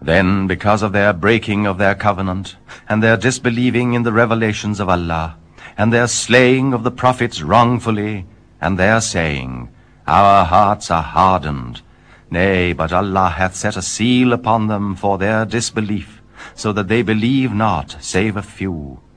Then, because of their breaking of their covenant, and their disbelieving in the revelations of Allah, and their slaying of the prophets wrongfully, and their saying, Our hearts are hardened, nay, but Allah hath set a seal upon them for their disbelief, so that they believe not, save a few.